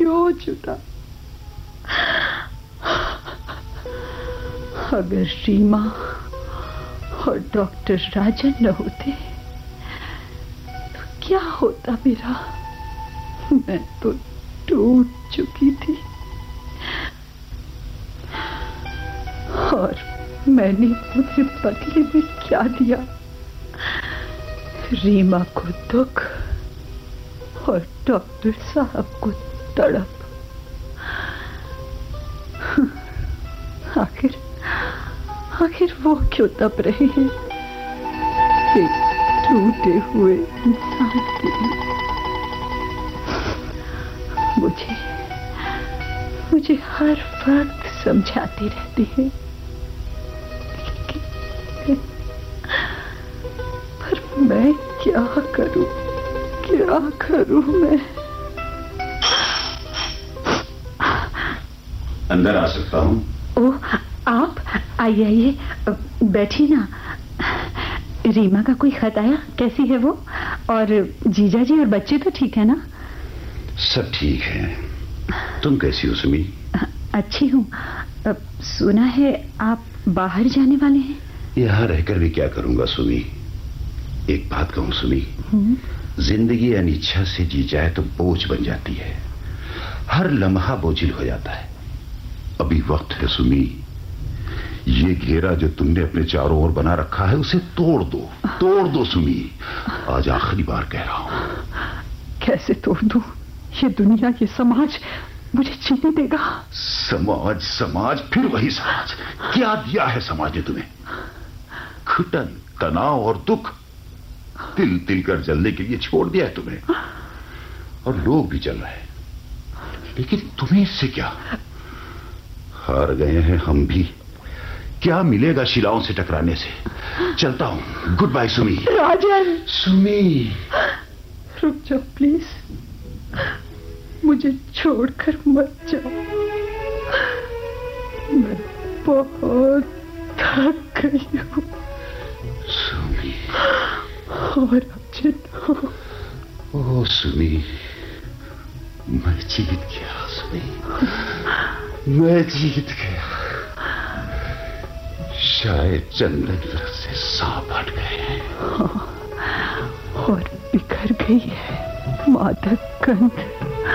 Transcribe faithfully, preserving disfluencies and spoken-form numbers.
क्यों चुना? अगर रीमा और डॉक्टर राजन न होते तो क्या होता मेरा? मैं तो टूट चुकी थी और मैंने मुझे बदले में क्या दिया? रीमा को दुख और डॉक्टर साहब को तड़प। आखिर आखिर वो क्यों तप रहे हैं एक टूटे हुए इंसान के लिए? मुझे मुझे हर वक्त समझाते रहते हैं, लेकिन पर मैं क्या करूं, क्या करूं मैं? अंदर आ सकता हूं? ओह, आप आइए आइए, बैठिए ना। रीमा का कोई खत आया? कैसी है वो? और जीजा जी और बच्चे तो ठीक है ना? सब ठीक है। तुम कैसी हो सुमी? अच्छी हूँ। सुना है आप बाहर जाने वाले हैं? यहाँ रहकर भी क्या करूंगा सुमी? एक बात कहूँ सुमी, जिंदगी अनिच्छा से जी जाए तो बोझ बन जाती है। हर लम्हा बोझिल हो जाता है। अभी वक्त है सुमी, ये घेरा जो तुमने अपने चारों ओर बना रखा है उसे तोड़ दो, तोड़ दो सुमी। आज आखिरी बार कह रहा हूं। कैसे तोड़ दूं? ये दुनिया, ये समाज मुझे जीने देगा? समाज समाज फिर वही समाज। क्या दिया है समाज ने तुम्हें? घुटन, तनाव और दुख। तिल तिल कर जलने के लिए छोड़ दिया है तुम्हें। और लोग भी जल रहे हैं, लेकिन तुम्हें इससे क्या? हार गए हैं हम भी। क्या मिलेगा शिलाओं से टकराने से? चलता हूं। Good bye Sumi. राजन! सुमी, रुक जाओ प्लीज, मुझे छोड़कर मत जाओ। मैं बहुत थक गई हूँ सुमी। और अर्जुन। ओ सुमी, मैं जीत गया सुमी, मैं जीत गया। शायद चंदन व्रत से सांप हट गए हैं। हाँ, और बिखर गई है मादक गंध।